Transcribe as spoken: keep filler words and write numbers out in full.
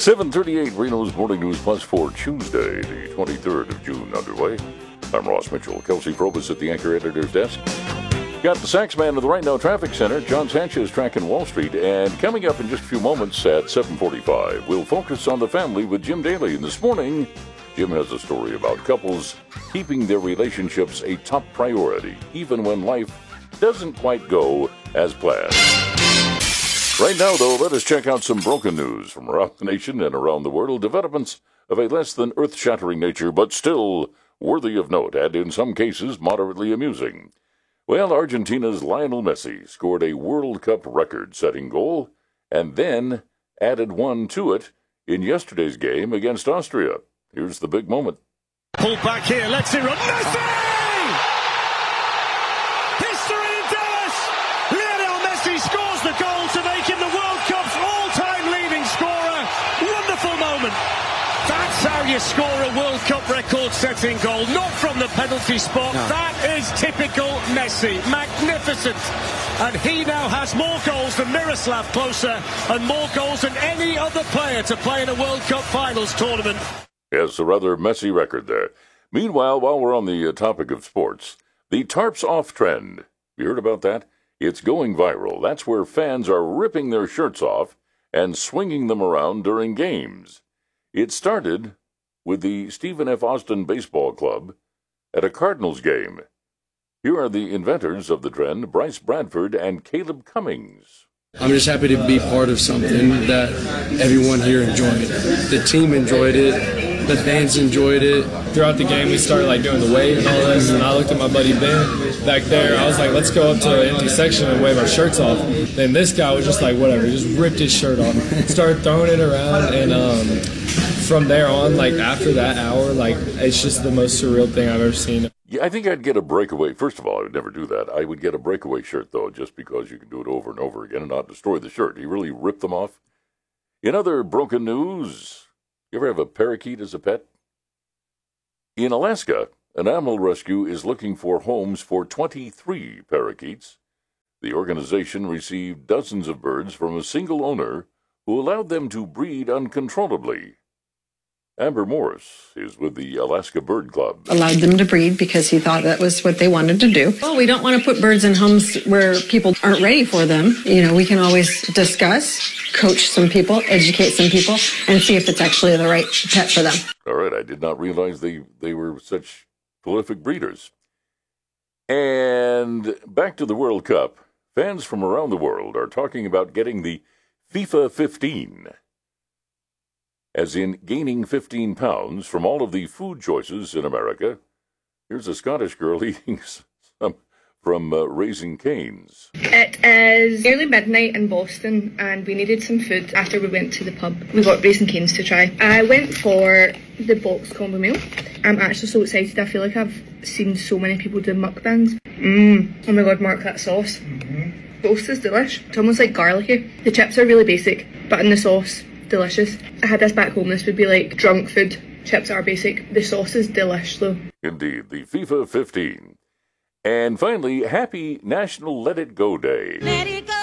seven thirty-eight, Reno's Morning News Plus for Tuesday, the twenty-third of June underway. I'm Ross Mitchell. Kelsey Probus at the anchor editor's desk. Got the Sax Man of the Right Now Traffic Center, John Sanchez, tracking Wall Street. And coming up in just a few moments at seven forty-five, we'll focus on the family with Jim Daly. And this morning, Jim has a story about couples keeping their relationships a top priority, even when life doesn't quite go as planned. Right now, though, let us check out some broken news from around the nation and around the world. Developments of a less than earth-shattering nature, but still worthy of note, and in some cases moderately amusing. Well, Argentina's Lionel Messi scored a World Cup record-setting goal and then added one to it in yesterday's game against Austria. Here's the big moment. Pull back here, let's it run. Messi! History in Dallas! Lionel Messi scores the goal to make him the World Cup's all-time leading scorer. Wonderful moment. That's how you score a World Cup record-setting goal, not from the penalty spot. No. That is typical Messi. Magnificent. And he now has more goals than Miroslav Klose and more goals than any other player to play in a World Cup finals tournament. Yes, a rather messy record there. Meanwhile, while we're on the uh, topic of sports, the tarps off trend. You heard about that? It's going viral. That's where fans are ripping their shirts off and swinging them around during games. It started with the Stephen F. Austin Baseball Club at a Cardinals game. Here are the inventors of the trend, Bryce Bradford and Caleb Cummings. I'm just happy to be part of something that everyone here enjoyed. The team enjoyed it. The fans enjoyed it. Throughout the game, we started like doing the wave and all this, and I looked at my buddy Ben back there. I was like, let's go up to an empty section and wave our shirts off. Then this guy was just like, whatever, he just ripped his shirt off, started throwing it around, and um, from there on, like after that hour, like it's just the most surreal thing I've ever seen. Yeah, I think I'd get a breakaway. First of all, I would never do that. I would get a breakaway shirt, though, just because you can do it over and over again and not destroy the shirt. He really ripped them off. In other broken news, you ever have a parakeet as a pet? In Alaska, an animal rescue is looking for homes for twenty-three parakeets. The organization received dozens of birds from a single owner who allowed them to breed uncontrollably. Amber Morris is with the Alaska Bird Club. Allowed them to breed because he thought that was what they wanted to do. Well, we don't want to put birds in homes where people aren't ready for them. You know, we can always discuss, coach some people, educate some people, and see if it's actually the right pet for them. All right, I did not realize they, they were such prolific breeders. And back to the World Cup. Fans from around the world are talking about getting the FIFA fifteen. As in gaining fifteen pounds from all of the food choices in America. Here's a Scottish girl eating some from uh, Raising Cane's. It is nearly midnight in Boston and we needed some food after we went to the pub. We got Raising Cane's to try. I went for the box combo meal. I'm actually so excited. I feel like I've seen so many people do mukbangs. Mmm. Oh my god, Mark, that sauce. Mm-hmm. Sauce is delish. It's almost like garlicky. The chips are really basic, but in the sauce, delicious. I had this back home, this would be like drunk food. Chips are basic. The sauce is delish though. Indeed, the FIFA fifteen. And finally, happy National Let It Go Day. Let it go.